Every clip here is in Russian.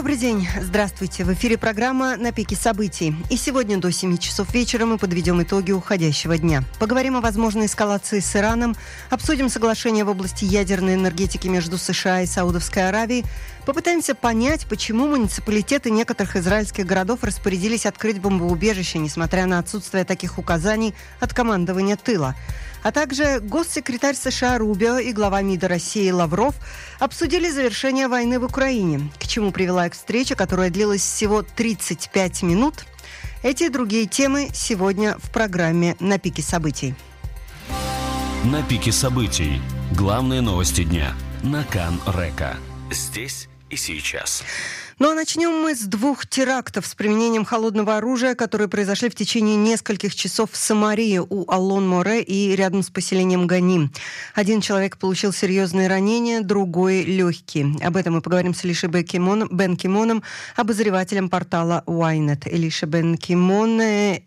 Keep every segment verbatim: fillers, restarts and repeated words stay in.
Добрый день, здравствуйте. В эфире программа «На пике событий». И сегодня до семи часов вечера мы подведем итоги уходящего дня. Поговорим о возможной эскалации с Ираном, обсудим соглашение в области ядерной энергетики между США и Саудовской Аравией, попытаемся понять, почему муниципалитеты некоторых израильских городов распорядились открыть бомбоубежище, несмотря на отсутствие таких указаний от командования тыла. А также госсекретарь США Рубио и глава МИДа России Лавров обсудили завершение войны в Украине, к чему привела их встреча, которая длилась всего тридцать пять минут. Эти и другие темы сегодня в программе «На пике событий». «На пике событий». Главные новости дня на Кан Река. Здесь и сейчас. Ну а начнем мы с двух терактов с применением холодного оружия, которые произошли в течение нескольких часов в Самарии у Алон-Море и рядом с поселением Ганим. Один человек получил серьезные ранения, другой легкие. Об этом мы поговорим с Элишей Бен Кимоном, обозревателем портала Ynet. Элиша Бен Кимон,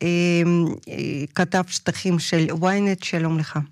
катав штахим шель Ynet, шалом леха.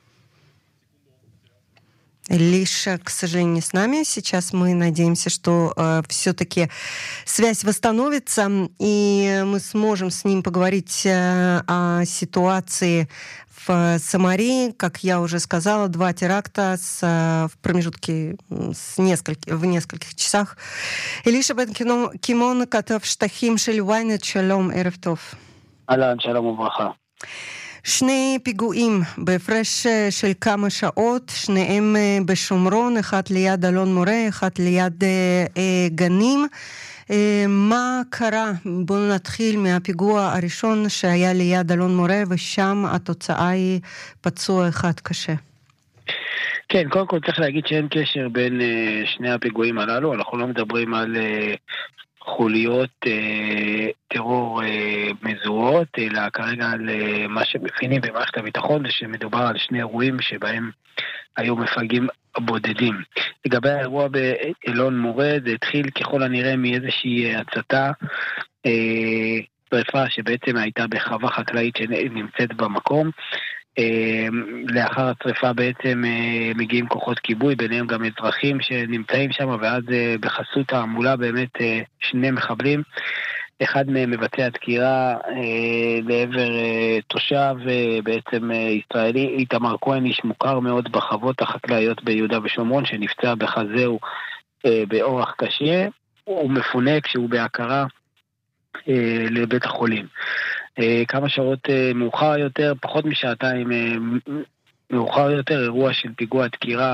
Лиша, к сожалению, не с нами. Сейчас мы надеемся, что э, все-таки связь восстановится, и мы сможем с ним поговорить э, о ситуации в Самарии. Как я уже сказала, два теракта с, э, в промежутке с нескольких, в нескольких часах. Элиша Бен Кимон, катав штахим шель Ynet, шалом, эрев тов. אהלן, שלום וברכה. שני פיגועים בהפרש של כמה שעות, שניהם בשומרון, אחד ליד אלון מורה, אחד ליד אה, גנים. אה, מה קרה? בואו נתחיל מהפיגוע הראשון שהיה ליד אלון מורה, ושם התוצאה היא פצוע אחד קשה. כן, קודם כל צריך להגיד שאין קשר בין אה, שני הפיגועים הללו, אנחנו לא מדברים על אה, חוליות אה, טרור אה, מזוהות, אלא כרגע על אה, מה שמבינים במערכת הביטחון, זה שמדובר על שני אירועים שבהם היו מפגעים בודדים. לגבי האירוע באלון מורה, זה התחיל ככל הנראה מאיזושהי הצתה, אה, שריפה שבעצם הייתה בחווה חקלאית שנמצאת במקום, לאחר השריפה בעצם מגיעים כוחות כיבוי, ביניהם גם אזרחים שנמצאים שם, ואז בחסות העמולה באמת שני מחבלים, אחד מהם מבצע דקירה לעבר תושב בעצם ישראלי, איתמר כהן, איש מוכר מאוד בחוות החקלאיות ביהודה ושומרון, שנפצע בחזהו באורח קשה, הוא מפונה כשהוא בהכרה לבית החולים. כמה שעות מאוחר יותר, פחות משעתיים מאוחר יותר, אירוע של פיגוע דקירה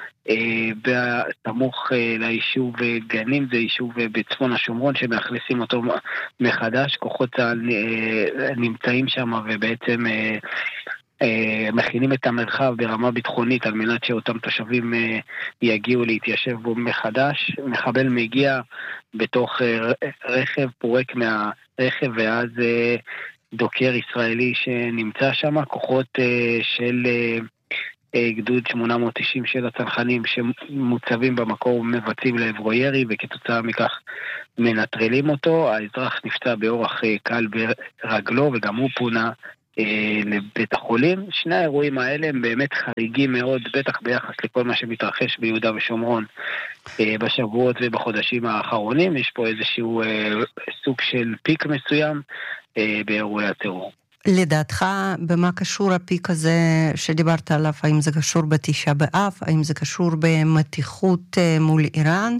בסמוך ליישוב גנים, זה יישוב בצפון השומרון שמאכלסים אותו מחדש, כוחות צה"ל נמצאים שם ובעצם מכינים את המרחב ברמה ביטחונית על מנת שאותם תושבים יגיעו להתיישב בו מחדש. מחבל מגיע בתוך רכב, פורק מהרכב, ואז דוקר ישראלי שנמצא שם, כוחות של גדוד שמונה מאות תשעים של הצנחנים שמוצבים במקום מבצעים לעברו ירי, וכתוצאה מכך מנטרלים אותו. האזרח נפצע באורח קל ברגלו וגם הוא פונה לבית החולים. שני האירועים האלה הם באמת חריגים מאוד, בטח ביחס לכל מה שמתרחש ביהודה ושומרון בשבועות ובחודשים האחרונים. יש פה איזשהו סוג של פיק מסוים באירועי הטרור. לדעתך, במה קשור הפיק הזה שדיברת עליו? האם זה קשור בתשעה באב? האם זה קשור במתיחות מול איראן?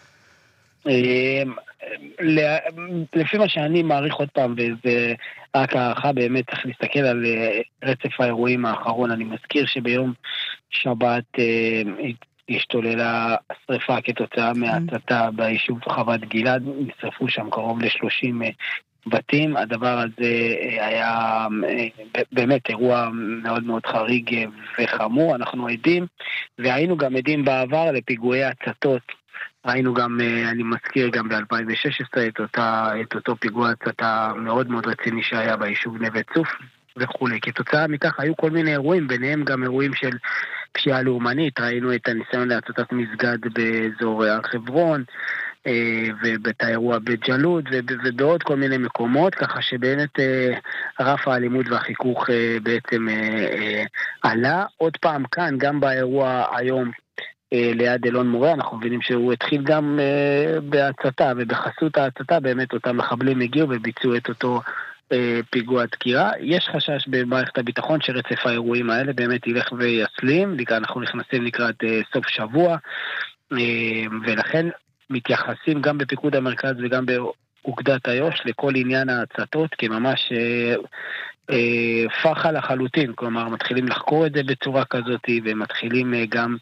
לפי מה שאני מעריך עוד פעם, וזה רק הערכה, באמת צריך להסתכל על רצף האירועים האחרון. אני מזכיר שביום שבת השתוללה שריפה כתוצאה מהצתה ביישוב חוות גלעד, נשרפו שם קרוב ל-שלושים בתים. הדבר הזה היה באמת אירוע מאוד מאוד חריג וחמור. אנחנו עדים, והיינו גם עדים בעבר לפיגועי הצתות. ראינו גם, אני מזכיר גם ב-אלפיים ושש עשרה את, אותה, את אותו פיגוע הצתה מאוד מאוד רציני שהיה ביישוב נווה צוף וכולי. כתוצאה מכך היו כל מיני אירועים, ביניהם גם אירועים של פשיעה לאומנית. ראינו את הניסיון להצתת מסגד באזור הר חברון, ואת האירוע בג'לוד ובעוד כל מיני מקומות, ככה שבאמת רף האלימות והחיכוך בעצם עלה. עוד פעם כאן, גם באירוע היום ליד אלון מורה. אנחנו מבינים שהוא התחיל גם בהצתה, ובחסות ההצתה באמת אותם מחבלים הגיעו וביצעו את אותו פיגוע דקירה. יש חשש במערכת הביטחון שרצף האירועים האלה באמת ילך ויסלים, אנחנו נכנסים לקראת סוף שבוע, ולכן מתייחסים גם בפיקוד המרכז וגם באוגדת איו"ש לכל עניין ההצתות כממש פחה לחלוטין, כלומר מתחילים לחקור את זה בצורה כזאת, ומתחילים גם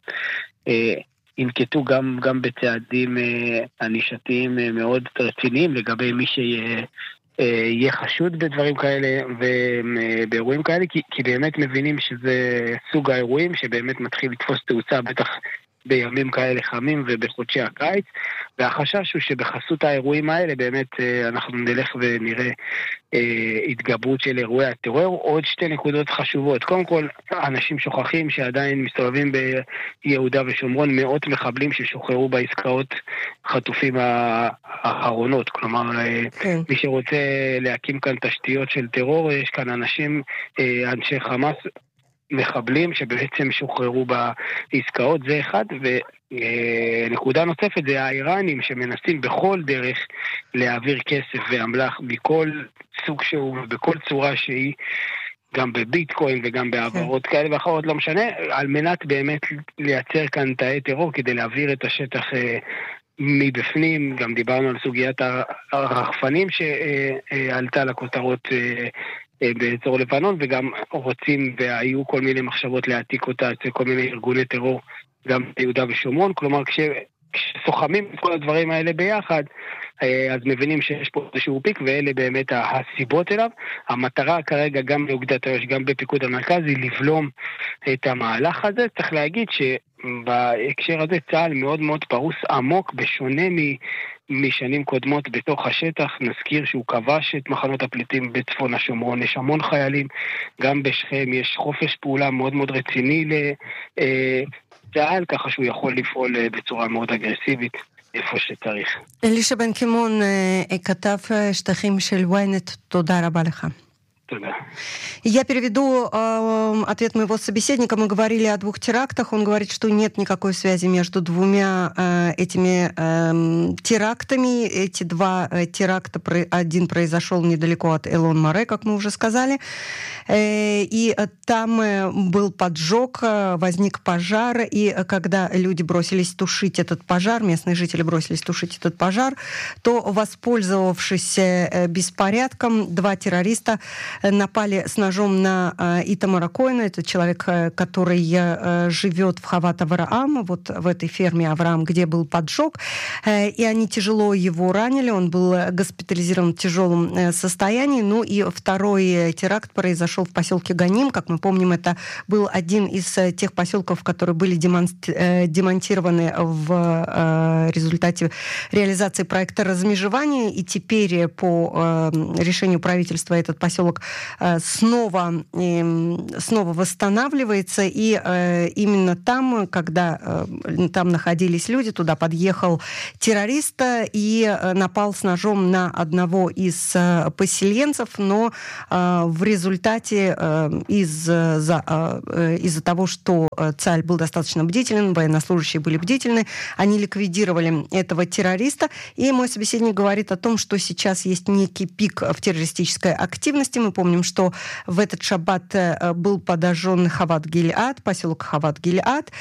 ינקטו גם, גם בצעדים ענישתיים מאוד רציניים לגבי מי שיהיה יהיה חשוד בדברים כאלה ובאירועים כאלה, כי, כי באמת מבינים שזה סוג האירועים שבאמת מתחיל לתפוס תאוצה, בטח בימים כאלה חמים ובחודשי הקיץ, והחשש הוא שבחסות האירועים האלה באמת אנחנו נלך ונראה אה, התגברות של אירועי הטרור. עוד שתי נקודות חשובות. קודם כל, אנשים שוכחים שעדיין מסתובבים ביהודה ושומרון מאות מחבלים ששוחררו בעסקאות חטופים האחרונות. כלומר, כן. מי שרוצה להקים כאן תשתיות של טרור, יש כאן אנשים, אה, אנשי חמאס, מחבלים שבעצם שוחררו בעסקאות, זה אחד. ונקודה נוספת זה האיראנים שמנסים בכל דרך להעביר כסף ואמל"ח בכל סוג שהוא ובכל צורה שהיא, גם בביטקוין וגם בעברות כן. כאלה ואחרות, לא משנה, על מנת באמת לייצר כאן תאי טרור כדי להעביר את השטח מבפנים. גם דיברנו על סוגיית הרחפנים שעלתה לכותרות באזור לבנון, וגם רוצים והיו כל מיני מחשבות להעתיק אותה אצל כל מיני ארגוני טרור גם ביהודה ושומרון. כלומר, כש, כשסוחמים את כל הדברים האלה ביחד, אז מבינים שיש פה איזשהו פיק, ואלה באמת הסיבות אליו. המטרה כרגע גם באוגדת איו"ש, גם בפיקוד המרכז, היא לבלום את המהלך הזה. צריך להגיד שבהקשר הזה צה"ל מאוד מאוד פרוס עמוק, בשונה מ... משנים קודמות בתוך השטח. נזכיר שהוא כבש את מחנות הפליטים בצפון השומרון, יש המון חיילים, גם בשכם יש חופש פעולה מאוד מאוד רציני לצה"ל, ככה שהוא יכול לפעול בצורה מאוד אגרסיבית איפה שצריך. אלישע בן קימון, כתב שטחים של וויינט, תודה רבה לך. Я переведу э, ответ моего собеседника. Мы говорили о двух терактах. Он говорит, что нет никакой связи между двумя э, этими э, терактами. Эти два э, теракта, один произошел недалеко от Элон-Море, как мы уже сказали. Э, и там э, был поджог, э, возник пожар. И э, когда люди бросились тушить этот пожар, местные жители бросились тушить этот пожар, то, воспользовавшись э, беспорядком, два террориста напали с ножом на э, Итамара Коэна. Это человек, э, который э, живет в Хават-Авраам, вот в этой ферме Авраам, где был поджог. Э, и они тяжело его ранили. Он был госпитализирован в тяжелом э, состоянии. Ну и второй теракт произошел в поселке Ганим. Как мы помним, это был один из э, тех поселков, которые были демонстр... э, демонтированы в э, результате реализации проекта размежевания. И теперь по э, решению правительства этот поселок снова, снова восстанавливается, и именно там, когда там находились люди, туда подъехал террорист и напал с ножом на одного из поселенцев, но в результате из-за, из-за того, что царь был достаточно бдителен, военнослужащие были бдительны, они ликвидировали этого террориста, и мой собеседник говорит о том, что сейчас есть некий пик в террористической активности. Мы помним, что в этот шаббат был подожжен Хават-Гилеад, поселок Хават-Гилеад,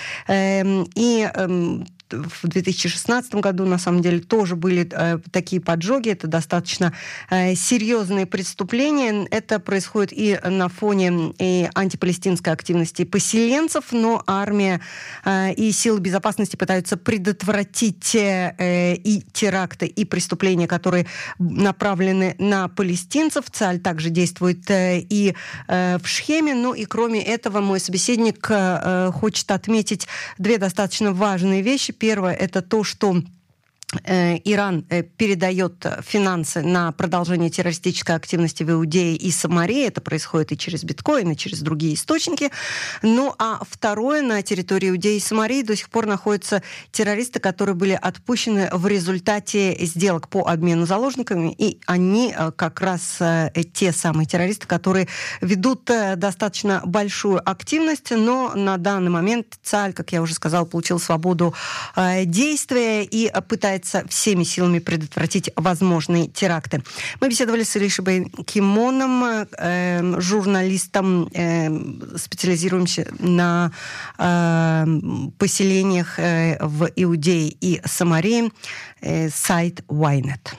и в две тысячи шестнадцатом году, на самом деле, тоже были э, такие поджоги. Это достаточно э, серьезные преступления. Это происходит и на фоне и антипалестинской активности поселенцев, но армия э, и силы безопасности пытаются предотвратить э, и теракты, и преступления, которые направлены на палестинцев. Цаль также действует э, и э, в Шхеме. Ну и кроме этого, мой собеседник э, хочет отметить две достаточно важные вещи. Первое – это то, что Иран передает финансы на продолжение террористической активности в Иудее и Самарии. Это происходит и через биткоин, и через другие источники. Ну, а второе, на территории Иудеи и Самарии до сих пор находятся террористы, которые были отпущены в результате сделок по обмену заложниками. И они как раз те самые террористы, которые ведут достаточно большую активность, но на данный момент Цааль, как я уже сказала, получил свободу действия и пытается всеми силами предотвратить возможные теракты. Мы беседовали с Илишей Бен-Кимоном, э, журналистом, э, специализируемся на э, поселениях э, в Иудее и Самарии, э, сайт Ynet.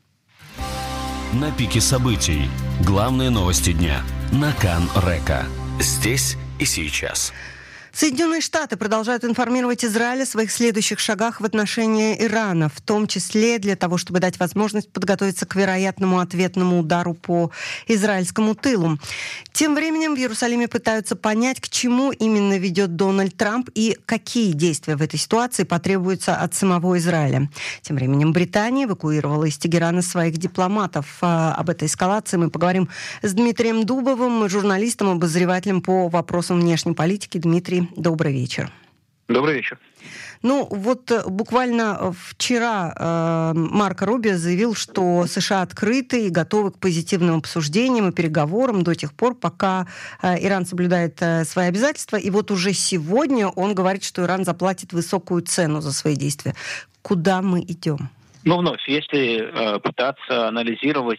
На пике событий. Главные новости дня. На Кан Река. Здесь и сейчас. Соединенные Штаты продолжают информировать Израиль о своих следующих шагах в отношении Ирана, в том числе для того, чтобы дать возможность подготовиться к вероятному ответному удару по израильскому тылу. Тем временем в Иерусалиме пытаются понять, к чему именно ведет Дональд Трамп и какие действия в этой ситуации потребуются от самого Израиля. Тем временем Британия эвакуировала из Тегерана своих дипломатов. Об этой эскалации мы поговорим с Дмитрием Дубовым, журналистом, обозревателем по вопросам внешней политики. Дмитрий, добрый вечер. Добрый вечер. Ну, вот буквально вчера э, Марко Рубио заявил, что США открыты и готовы к позитивным обсуждениям и переговорам до тех пор, пока э, Иран соблюдает э, свои обязательства. И вот уже сегодня он говорит, что Иран заплатит высокую цену за свои действия. Куда мы идем? Ну, вновь, если э, пытаться анализировать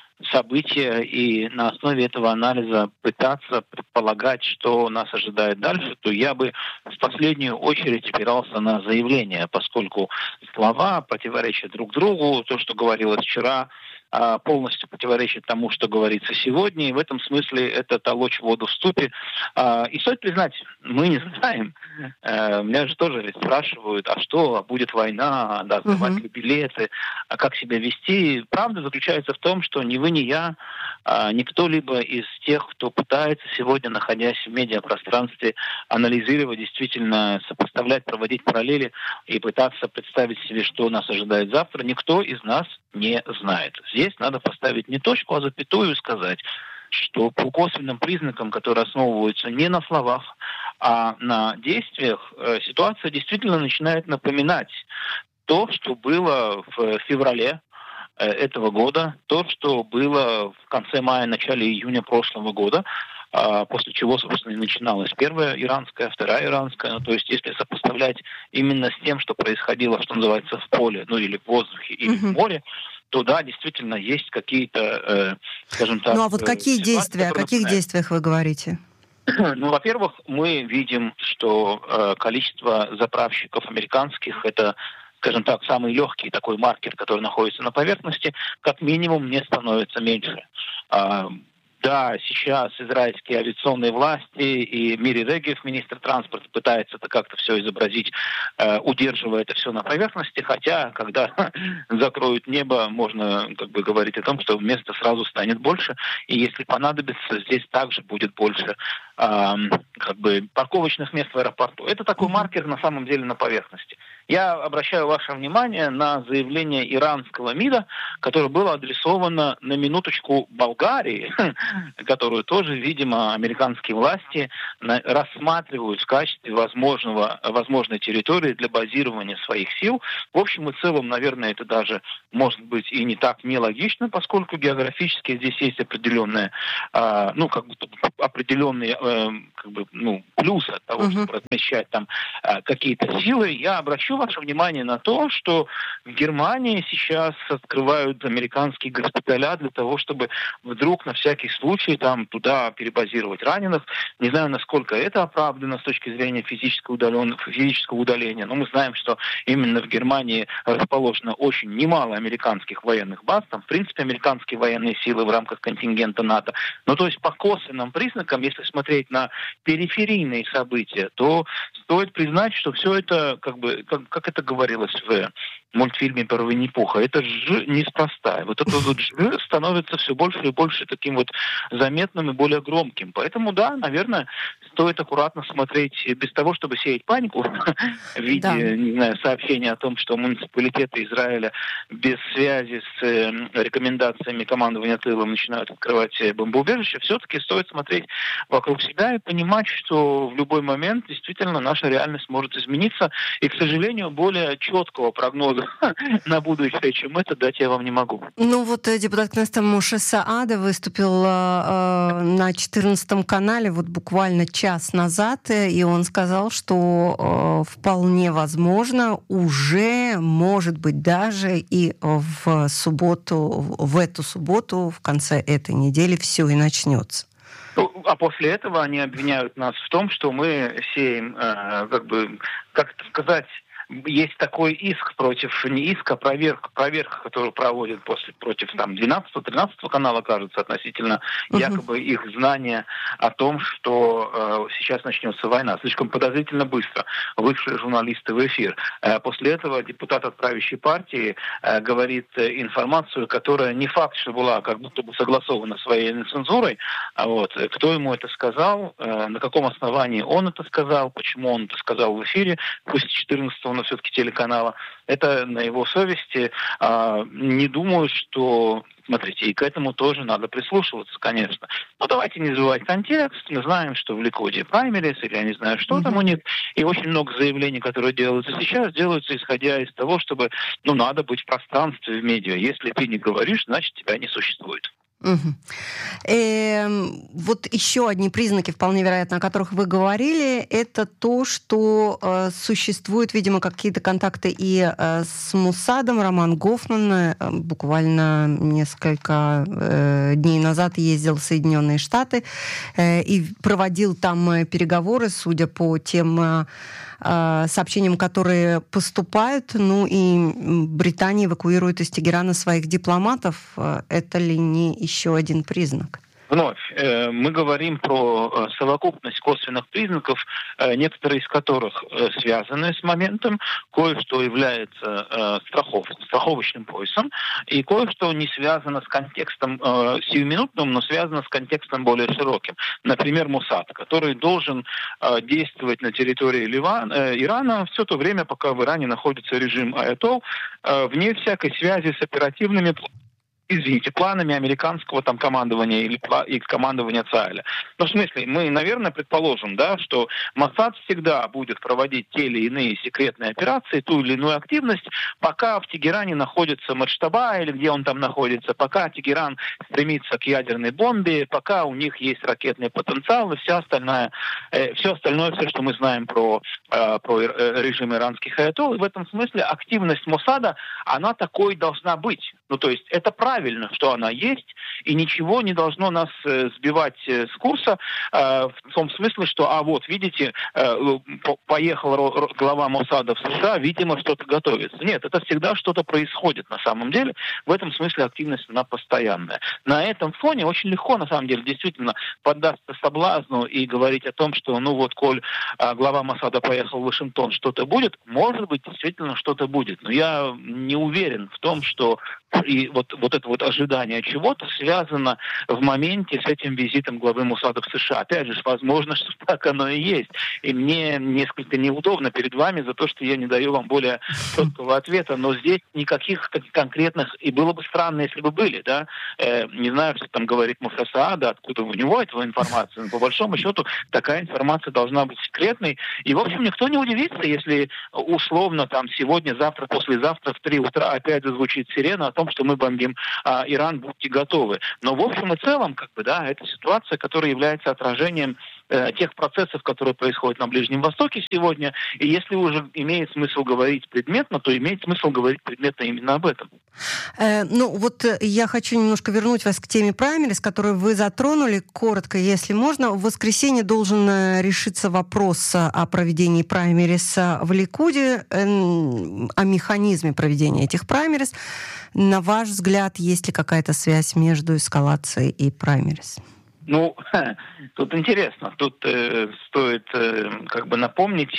события и на основе этого анализа пытаться предполагать, что нас ожидает дальше, то я бы в последнюю очередь опирался на заявления, поскольку слова противоречат друг другу. То, что говорилось вчера, полностью противоречит тому, что говорится сегодня, и в этом смысле это толочь воду в ступе. И стоит признать, мы не знаем. Меня же тоже ведь спрашивают, а что, а будет война, да, сдавать ли билеты, а как себя вести. Правда заключается в том, что ни вы, ни я, ни кто-либо из тех, кто пытается сегодня, находясь в медиапространстве, анализировать, действительно сопоставлять, проводить параллели и пытаться представить себе, что нас ожидает завтра, никто из нас не знает. Здесь надо поставить не точку, а запятую и сказать, что по косвенным признакам, которые основываются не на словах, а на действиях, ситуация действительно начинает напоминать то, что было в феврале этого года, то, что было в конце мая, начале июня прошлого года, после чего, собственно, и начиналась первая иранская, вторая иранская. Ну, то есть, если сопоставлять именно с тем, что происходило, что называется, в поле, ну или в воздухе, или mm-hmm. в море, то да, действительно, есть какие-то, э, скажем так... Ну а вот какие действия, о каких начинают. действиях вы говорите? Ну, во-первых, мы видим, что э, количество заправщиков американских, это, скажем так, самый легкий такой маркер, который находится на поверхности, как минимум не становится меньше. Э, Да, сейчас израильские авиационные власти и Мири Регев, министр транспорта, пытается это как-то все изобразить, э, удерживая это все на поверхности, хотя, когда закроют небо, можно как бы говорить о том, что места сразу станет больше, и если понадобится, здесь также будет больше э, как бы парковочных мест в аэропорту. Это такой маркер на самом деле на поверхности. Я обращаю ваше внимание на заявление иранского МИДа, которое было адресовано на минуточку Болгарии, которую тоже, видимо, американские власти рассматривают в качестве возможного, возможной территории для базирования своих сил. В общем и целом, наверное, это даже может быть и не так нелогично, поскольку географически здесь есть определенные, ну, как бы определенные как бы, ну, плюсы от того, чтобы размещать там какие-то силы. Я обращу ваше внимание на то, что в Германии сейчас открывают американские госпиталя для того, чтобы вдруг на всякий случай там туда перебазировать раненых. Не знаю, насколько это оправдано с точки зрения физического удаления, физического удаления, но мы знаем, что именно в Германии расположено очень немало американских военных баз. Там, в принципе, американские военные силы в рамках контингента НАТО. Но то есть по косвенным признакам, если смотреть на периферийные события, то стоит признать, что все это, как бы, как, как это говорилось в мультфильме про Винни-Пуха, это же неспроста. Вот это вот же становится все больше и больше таким вот заметным и более громким. Поэтому, да, наверное, стоит аккуратно смотреть, без того, чтобы сеять панику в виде, да. не знаю, сообщения о том, что муниципалитеты Израиля без связи с э, рекомендациями командования тылом начинают открывать бомбоубежища. Все-таки стоит смотреть вокруг себя и понимать, что в любой момент действительно наша реальность может измениться. И, к сожалению, более четкого прогноза на будущее, чем это, дать я вам не могу. Ну вот депутат Кнессета Моше Саада выступил э, на четырнадцатом канале вот буквально час назад, и он сказал, что э, вполне возможно, уже, может быть, даже и в субботу, в эту субботу, в конце этой недели все и начнется. А после этого они обвиняют нас в том, что мы сеем, э, как бы, как это сказать, есть такой иск против, не иск, а проверка, проверка, которую проводят после, против там, двенадцатого-тринадцатого канала, кажется, относительно uh-huh. якобы их знания о том, что э, сейчас начнется война. Слишком подозрительно быстро вышли журналисты в эфир. Э, после этого депутат от правящей партии э, говорит э, информацию, которая не факт, что была как будто бы согласована с военной цензурой. А вот, кто ему это сказал, э, на каком основании он это сказал, почему он это сказал в эфире после четырнадцатого, но все-таки телеканала, это на его совести. А, не думаю, что... Смотрите, и к этому тоже надо прислушиваться, конечно. Но давайте не забывать контекст. Мы знаем, что в Ликуде праймерис, или я не знаю, что mm-hmm. там у них. И очень много заявлений, которые делаются сейчас, делаются исходя из того, чтобы, ну, надо быть в пространстве, в медиа. Если ты не говоришь, значит, тебя не существует. Угу. Э, вот еще одни признаки, вполне вероятно, о которых вы говорили, это то, что э, существуют, видимо, какие-то контакты и э, с Моссадом. Роман Гофман э, буквально несколько э, дней назад ездил в Соединенные Штаты э, и проводил там переговоры, судя по тем э, сообщениям, которые поступают. Ну и Британия эвакуирует из Тегерана своих дипломатов. Это ли не еще один признак? Вновь, э, мы говорим про э, совокупность косвенных признаков, э, некоторые из которых э, связаны с моментом, кое-что является э, страхов, страховочным поясом, и кое-что не связано с контекстом э, сиюминутным, но связано с контекстом более широким. Например, Моссад, который должен э, действовать на территории Ливана, э, Ирана все то время, пока в Иране находится режим аятол, э, вне всякой связи с оперативными извините, планами американского там командования или, или командования ЦАЭЛа. Ну, в смысле, мы, наверное, предположим, да, что Моссад всегда будет проводить те или иные секретные операции, ту или иную активность, пока в Тегеране находится Мадштаба, или где он там находится, пока Тегеран стремится к ядерной бомбе, пока у них есть ракетный потенциал и вся остальная, э, все остальное, все, что мы знаем про, э, про э, режим иранских аятол. И в этом смысле активность Моссада, она такой должна быть. Ну, то есть это правильно, что она есть, и ничего не должно нас э, сбивать э, с курса э, в том смысле, что, а вот, видите, э, поехал ро- глава Моссада в США, видимо, что-то готовится. Нет, это всегда что-то происходит на самом деле. В этом смысле активность, она постоянная. На этом фоне очень легко, на самом деле, действительно поддаться соблазну и говорить о том, что, ну вот, коль э, глава Моссада поехал в Вашингтон, что-то будет, может быть, действительно что-то будет. Но я не уверен в том, что и вот, вот это вот ожидание чего-то связано в моменте с этим визитом главы Моссада в США. Опять же, возможно, что так оно и есть. И мне несколько неудобно перед вами за то, что я не даю вам более четкого ответа. Но здесь никаких конкретных... И было бы странно, если бы были, да. Э, не знаю, что там говорит Моше Саада, откуда у него эта информация. Но по большому счету такая информация должна быть секретной. И, в общем, никто не удивится, если условно там сегодня, завтра, послезавтра в три утра опять зазвучит сирена о том, что мы бомбим а, Иран, будьте готовы. Но в общем и целом, как бы, да, это ситуация, которая является отражением э, тех процессов, которые происходят на Ближнем Востоке сегодня. И если уже имеет смысл говорить предметно, то имеет смысл говорить предметно именно об этом. Э, ну вот я хочу немножко вернуть вас к теме праймерис, которую вы затронули, коротко, если можно. В воскресенье должен решиться вопрос о проведении праймерис в Ликуде, э, о механизме проведения этих праймерис. На ваш взгляд, есть ли какая-то связь между эскалацией и праймерис? Ну, тут интересно. Тут э, стоит э, как бы напомнить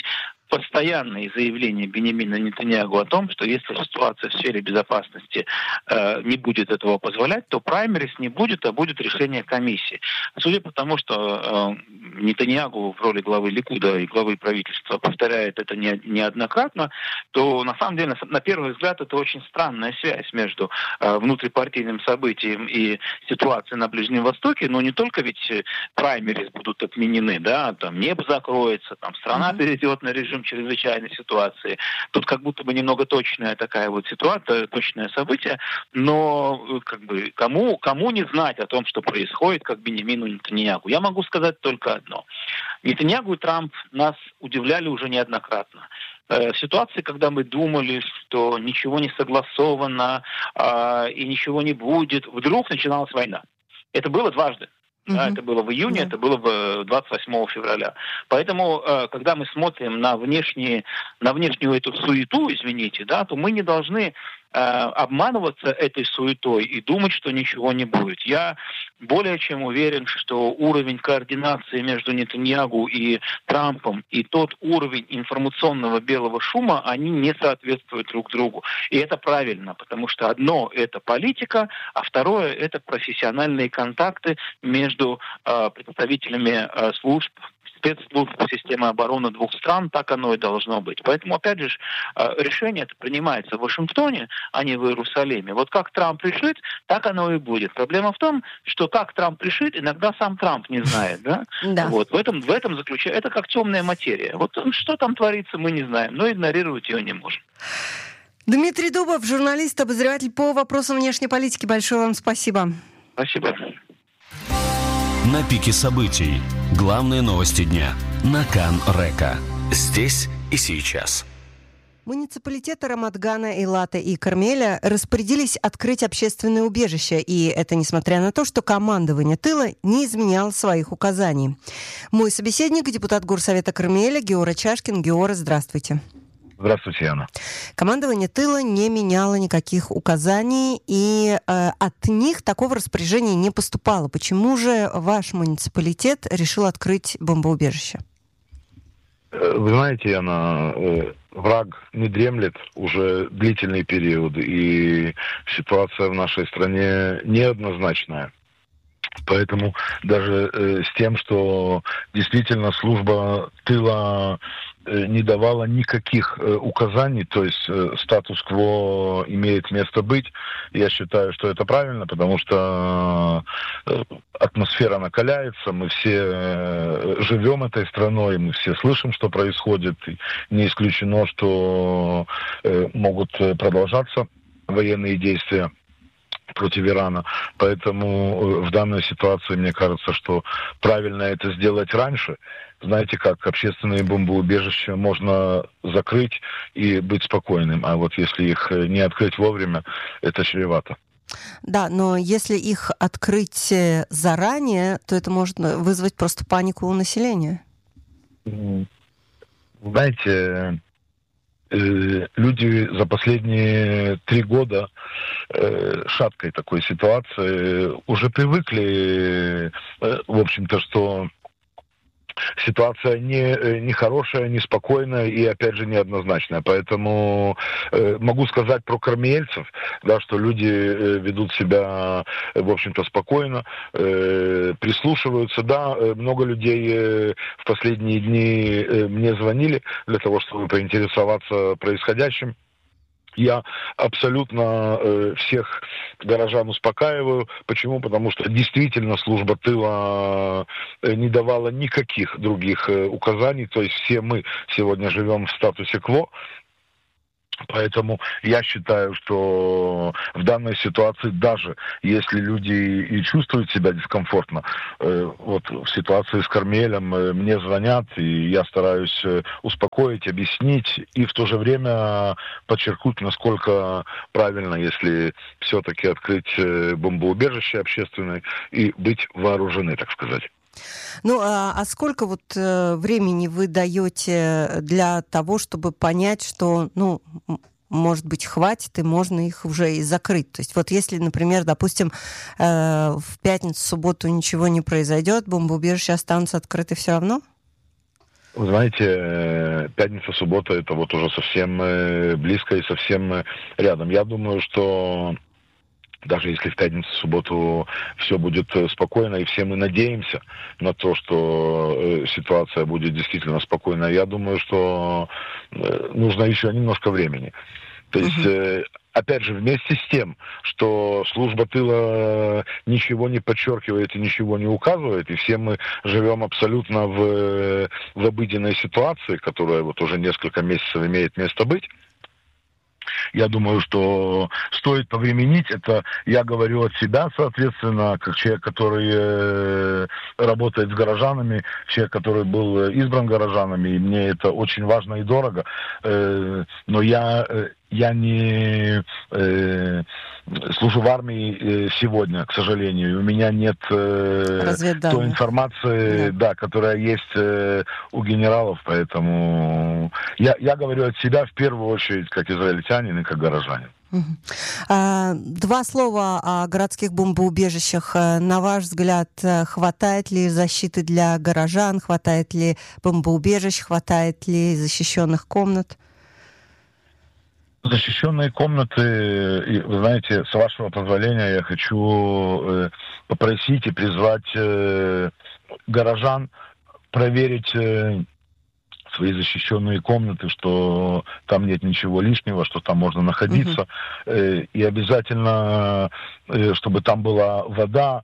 постоянные заявления Биньямина Нетаньяху о том, что если ситуация в сфере безопасности э, не будет этого позволять, то праймерис не будет, а будет решение комиссии. Судя по тому, что э, Нетаньяху в роли главы Ликуда и главы правительства повторяет это не, неоднократно, то на самом деле, на, на первый взгляд, это очень странная связь между э, внутрипартийным событием и ситуацией на Ближнем Востоке, но не только ведь праймерис будут отменены, да, там небо закроется, там страна mm-hmm. перейдет на режим чрезвычайной ситуации. Тут как будто бы немного точная такая вот ситуация, точное событие, но как бы кому, кому не знать о том, что происходит, как Биньямину Нетаньяху. Я могу сказать только одно. Нетаньяху и Трамп нас удивляли уже неоднократно. В ситуации, когда мы думали, что ничего не согласовано э, и ничего не будет, вдруг начиналась война. Это было дважды. Mm-hmm. Да, это было в июне, mm-hmm. это было в двадцать восьмого февраля. Поэтому, э, когда мы смотрим на, внешние, на внешнюю эту суету, извините, да, то мы не должны э, обманываться этой суетой и думать, что ничего не будет. Я более чем уверен, что уровень координации между Нетаньяху и Трампом и тот уровень информационного белого шума, они не соответствуют друг другу. И это правильно, потому что одно – это политика, а второе – это профессиональные контакты между э, представителями э, служб, спецслужб системы обороны двух стран, так оно и должно быть. Поэтому, опять же, решение это принимается в Вашингтоне, а не в Иерусалиме. Вот как Трамп решит, так оно и будет. Проблема в том, что как Трамп решит, иногда сам Трамп не знает. Да? Да. Вот, в этом, в этом заключается. Это как темная материя. Вот что там творится, мы не знаем, но игнорировать ее не можем. Дмитрий Дубов, журналист, обозреватель по вопросам внешней политики. Большое вам спасибо. Спасибо. На пике событий. Главные новости дня. На Кан Река. Здесь и сейчас. Муниципалитеты Рамат-Гана, Эйлата и Кармеля распорядились открыть общественное убежище, и это несмотря на то, что командование тыла не изменяло своих указаний. Мой собеседник, депутат Горсовета Кармеля Геора Чашкин. Геора, здравствуйте. Здравствуйте, Яна. Командование тыла не меняло никаких указаний, и э, от них такого распоряжения не поступало. Почему же ваш муниципалитет решил открыть бомбоубежище? Вы знаете, Яна, э, враг не дремлет уже длительный период, и ситуация в нашей стране неоднозначная. Поэтому даже э, с тем, что действительно служба тыла э, не давала никаких э, указаний, то есть э, статус-кво имеет место быть, я считаю, что это правильно, потому что э, атмосфера накаляется, мы все э, живем этой страной, мы все слышим, что происходит, и не исключено, что э, могут продолжаться военные действия против Ирана. Поэтому в данной ситуации, мне кажется, что правильно это сделать раньше. Знаете, как общественные бомбоубежища можно закрыть и быть спокойным. А вот если их не открыть вовремя, это чревато. Да, но если их открыть заранее, то это может вызвать просто панику у населения. Знаете, люди за последние три года э, шаткой такой ситуации уже привыкли, э, в общем-то, что ситуация не, не хорошая, не спокойная и, опять же, неоднозначная. Поэтому э, могу сказать про кармельцев, да, что люди э, ведут себя, э, в общем-то, спокойно, э, прислушиваются. Да, э, много людей э, в последние дни э, мне звонили для того, чтобы поинтересоваться происходящим. Я абсолютно э, всех горожан успокаиваю. Почему? Потому что действительно служба тыла э, не давала никаких других э, указаний. То есть все мы сегодня живем в статусе кво. Поэтому я считаю, что в данной ситуации, даже если люди и чувствуют себя дискомфортно, э, вот в ситуации с Кармелем э, мне звонят, и я стараюсь успокоить, объяснить, и в то же время подчеркнуть, насколько правильно, если все-таки открыть э, бомбоубежище общественное и быть вооружены, так сказать. Ну, а, а сколько вот э, времени вы даете для того, чтобы понять, что, ну, может быть, хватит, и можно их уже и закрыть? То есть вот если, например, допустим, э, в пятницу, в субботу ничего не произойдет, бомбоубежища останутся открыты все равно? Вы знаете, пятница, суббота — это вот уже совсем близко и совсем рядом. Я думаю, что даже если в пятницу, субботу все будет спокойно, и все мы надеемся на то, что ситуация будет действительно спокойной, я думаю, что нужно еще немножко времени. То есть, uh-huh. опять же, вместе с тем, что служба тыла ничего не подчеркивает и ничего не указывает, и все мы живем абсолютно в, в обыденной ситуации, которая вот уже несколько месяцев имеет место быть, я думаю, что стоит повременить. Это я говорю от себя, соответственно, как человек, который э, работает с горожанами, человек, который был избран горожанами, и мне это очень важно и дорого. Э, но я, э, я не э, служу в армии э, сегодня, к сожалению. У меня нет э, той информации, да. Да, которая есть э, у генералов, поэтому я, я говорю от себя в первую очередь как израильтянин и как горожанин. Два слова о городских бомбоубежищах. На ваш взгляд, хватает ли защиты для горожан, хватает ли бомбоубежищ, хватает ли защищенных комнат? Защищенные комнаты, вы знаете, с вашего позволения я хочу попросить и призвать горожан проверить свои защищенные комнаты, что там нет ничего лишнего, что там можно находиться. Uh-huh. И обязательно, чтобы там была вода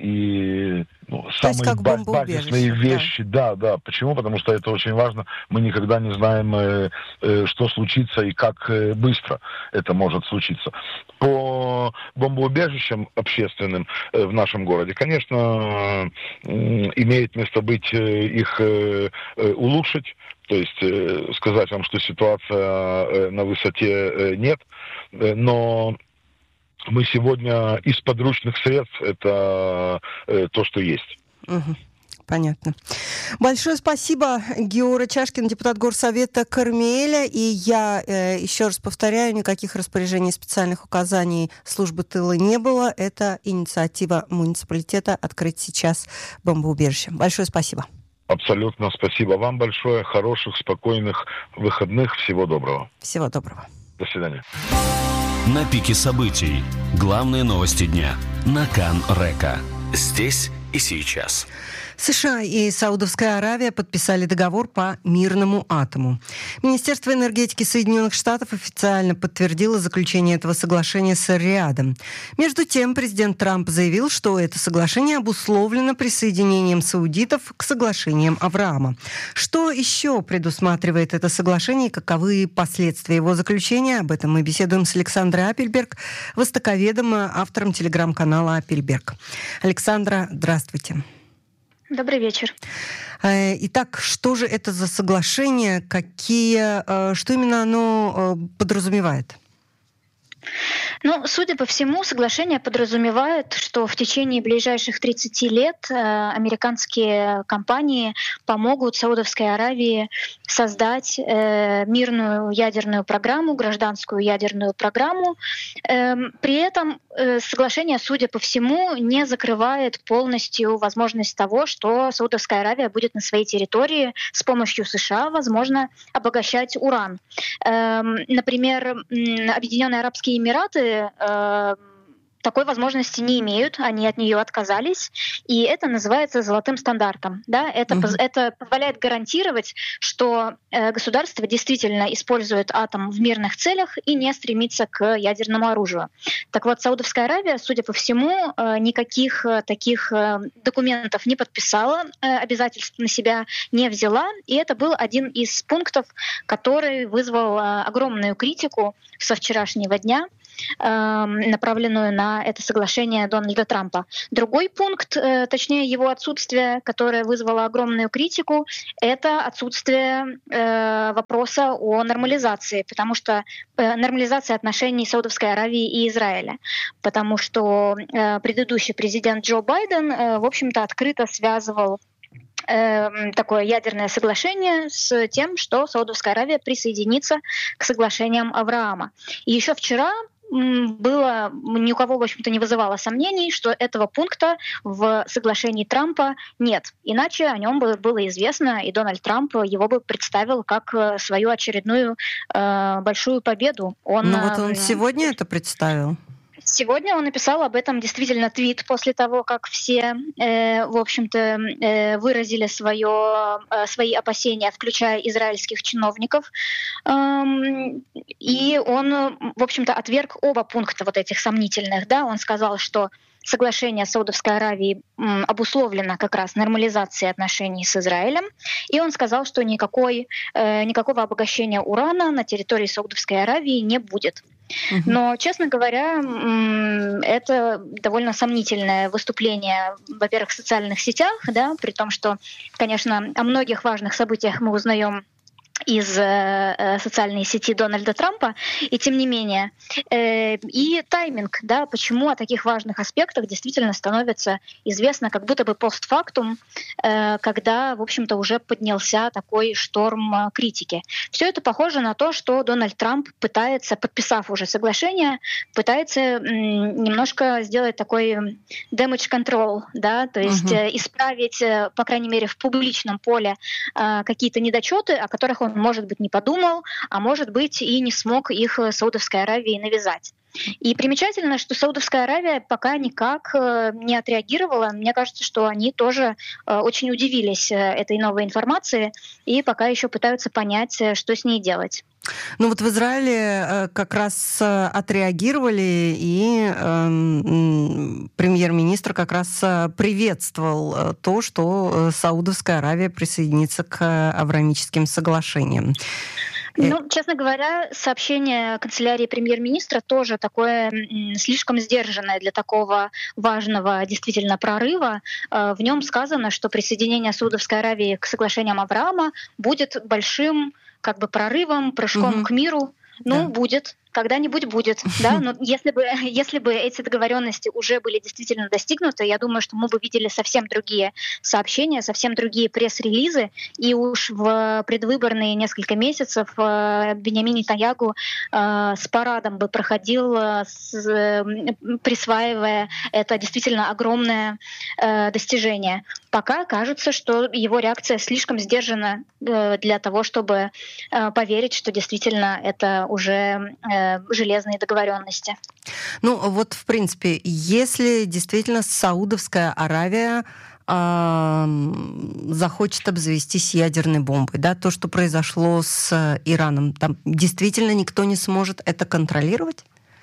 и ну, самые ба- базисные вещи. Да. да, да. Почему? Потому что это очень важно. Мы никогда не знаем, что случится и как быстро это может случиться. По бомбоубежищам общественным в нашем городе, конечно, имеет место быть их улучшить. То есть э, сказать вам, что ситуация э, на высоте э, нет, э, но мы сегодня из подручных средств это э, то, что есть. Угу. Понятно. Большое спасибо, Геора Чашкин, депутат Горсовета Кармиэля. И я э, еще раз повторяю, никаких распоряжений, специальных указаний службы тыла не было. Это инициатива муниципалитета открыть сейчас бомбоубежище. Большое спасибо. Абсолютно спасибо вам большое. Хороших, спокойных выходных. Всего доброго. Всего доброго. До свидания. На пике событий. Главные новости дня. На Кан Река. Здесь и сейчас. США и Саудовская Аравия подписали договор по мирному атому. Министерство энергетики Соединенных Штатов официально подтвердило заключение этого соглашения с Эр-Риядом. Между тем, президент Трамп заявил, что это соглашение обусловлено присоединением саудитов к соглашениям Авраама. Что еще предусматривает это соглашение и каковы последствия его заключения? Об этом мы беседуем с Александрой Апельберг, востоковедом, автором телеграм-канала «Апельберг». Александра, здравствуйте. Добрый вечер. Итак, что же это за соглашение? Какие, что именно оно подразумевает? Ну, судя по всему, соглашение подразумевает, что в течение ближайших тридцати лет э, американские компании помогут Саудовской Аравии создать э, мирную ядерную программу, гражданскую ядерную программу. Э, при этом э, соглашение, судя по всему, не закрывает полностью возможность того, что Саудовская Аравия будет на своей территории с помощью США, возможно, обогащать уран. Э, например, Объединенные Арабские Эмираты э, такой возможности не имеют, они от нее отказались, и это называется золотым стандартом. Да? Это, mm-hmm. это позволяет гарантировать, что э, государство действительно использует атом в мирных целях и не стремится к ядерному оружию. Так вот, Саудовская Аравия, судя по всему, э, никаких э, таких э, документов не подписала, э, обязательств на себя не взяла, и это был один из пунктов, который вызвал э, огромную критику со вчерашнего дня, направленную на это соглашение Дональда Трампа. Другой пункт, точнее его отсутствие, которое вызвало огромную критику, это отсутствие вопроса о нормализации, потому что нормализация отношений Саудовской Аравии и Израиля, потому что предыдущий президент Джо Байден, в общем-то, открыто связывал такое ядерное соглашение с тем, что Саудовская Аравия присоединится к соглашениям Авраама. И еще вчера было, ни у кого, в общем-то, не вызывало сомнений, что этого пункта в соглашении Трампа нет. Иначе о нем бы было известно, и Дональд Трамп его бы представил как свою очередную э, большую победу. Он, ну вот он сегодня это представил. Сегодня он написал об этом действительно твит после того, как все, э, в общем-то, э, выразили свое, э, свои опасения, включая израильских чиновников. Эм, и он, в общем-то, отверг оба пункта вот этих сомнительных. Да? Он сказал, что соглашение с Саудовской Аравией м, обусловлено как раз нормализацией отношений с Израилем. И он сказал, что никакой, э, никакого обогащения урана на территории Саудовской Аравии не будет. Но, честно говоря, это довольно сомнительное выступление, во-первых, в социальных сетях, да, при том, что, конечно, о многих важных событиях мы узнаем из э, социальной сети Дональда Трампа, и тем не менее. Э, и тайминг, да, почему о таких важных аспектах действительно становится известно как будто бы постфактум, э, когда, в общем-то, уже поднялся такой шторм э, критики. Все это похоже на то, что Дональд Трамп пытается, подписав уже соглашение, пытается м, немножко сделать такой damage control, да, то есть uh-huh. э, исправить, э, по крайней мере, в публичном поле э, какие-то недочеты, о которых он, может быть, не подумал, а может быть, и не смог их Саудовской Аравии навязать. И примечательно, что Саудовская Аравия пока никак не отреагировала. Мне кажется, что они тоже очень удивились этой новой информации и пока еще пытаются понять, что с ней делать. Ну вот в Израиле как раз отреагировали, и э, премьер-министр как раз приветствовал то, что Саудовская Аравия присоединится к Авраамическим соглашениям. Ну, честно говоря, сообщение канцелярии премьер-министра тоже такое м, слишком сдержанное для такого важного действительно прорыва. Э, в нем сказано, что присоединение Саудовской Аравии к соглашениям Авраама будет большим как бы прорывом, прыжком угу. к миру. Ну, да. будет. Когда-нибудь будет, да, но если бы, если бы эти договоренности уже были действительно достигнуты, я думаю, что мы бы видели совсем другие сообщения, совсем другие пресс-релизы, и уж в предвыборные несколько месяцев Биньямин Нетаньяху э, с парадом бы проходил, с, э, присваивая это действительно огромное э, достижение. Пока кажется, что его реакция слишком сдержана э, для того, чтобы э, поверить, что действительно это уже э, железные договоренности. Ну вот, в принципе, если действительно Саудовская Аравия э, захочет обзавестись ядерной бомбой, да, то, что произошло с Ираном, там действительно никто не сможет это контролировать?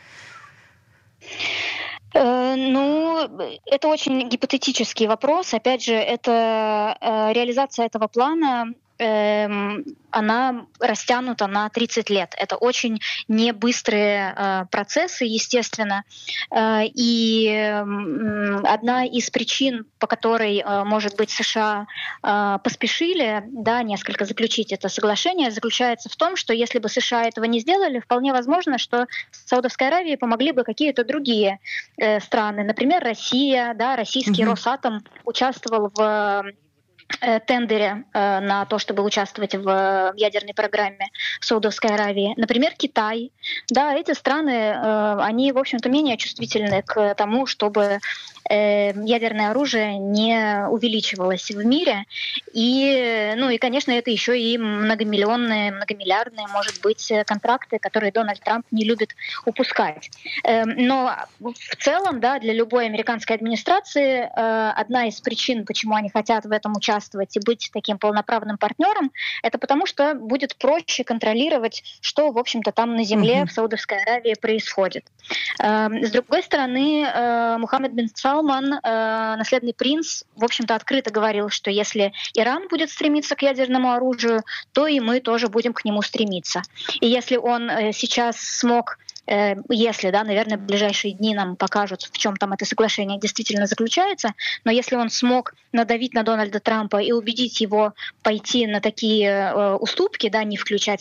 Ну, это очень гипотетический вопрос. Опять же, это э, реализация этого плана, э, она растянута на тридцать лет. Это очень небыстрые э, процессы, естественно. Э, и э, одна из причин, по которой, э, может быть, США э, поспешили, да, несколько заключить это соглашение, заключается в том, что если бы США этого не сделали, вполне возможно, что Саудовской Аравии помогли бы какие-то другие э, страны. Например, Россия, да, российский mm-hmm. Росатом участвовал в тендере э, на то, чтобы участвовать в ядерной программе Саудовской Аравии. Например, Китай. Да, эти страны, э, они, в общем-то, менее чувствительны к тому, чтобы э, ядерное оружие не увеличивалось в мире. И, ну, и, конечно, это еще и многомиллионные, многомиллиардные, может быть, контракты, которые Дональд Трамп не любит упускать. Э, но в целом, да, для любой американской администрации э, одна из причин, почему они хотят в этом участвовать и быть таким полноправным партнером, это потому, что будет проще контролировать, что, в общем-то, там на земле uh-huh. в Саудовской Аравии происходит. С другой стороны, Мухаммед бин Салман, наследный принц, в общем-то, открыто говорил, что если Иран будет стремиться к ядерному оружию, то и мы тоже будем к нему стремиться. И если он сейчас смог если, да, наверное, в ближайшие дни нам покажут, в чем там это соглашение действительно заключается, но если он смог надавить на Дональда Трампа и убедить его пойти на такие э, уступки, да, не включать